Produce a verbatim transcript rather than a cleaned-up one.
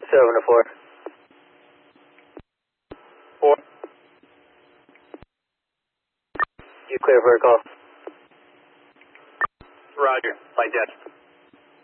seven to four. Four. You clear for a call. Roger. Flight deck.